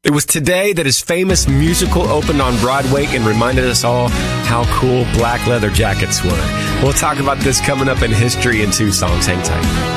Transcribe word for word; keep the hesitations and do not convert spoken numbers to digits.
It was today that his famous musical opened on Broadway and reminded us all how cool black leather jackets were. We'll talk about this coming up in History in Two Songs. Hang tight.